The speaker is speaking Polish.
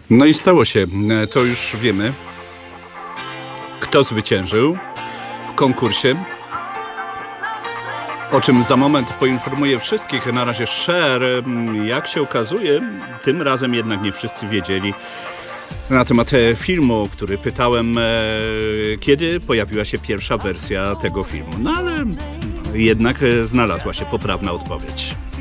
No i stało się, to już wiemy, kto zwyciężył w konkursie, o czym za moment poinformuję wszystkich. Na razie share, jak się okazuje, tym razem jednak nie wszyscy wiedzieli na temat filmu, który pytałem, kiedy pojawiła się pierwsza wersja tego filmu. No ale jednak znalazła się poprawna odpowiedź.